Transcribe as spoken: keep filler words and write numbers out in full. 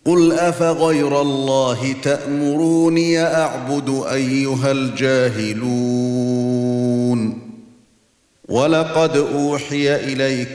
قُلْ أَفَغَيْرَ اللَّهِ تَأْمُرُونِي أَعْبُدُ أَيُّهَا الْجَاهِلُونَ وَلَقَدْ أُوحِيَ إِلَيْكَ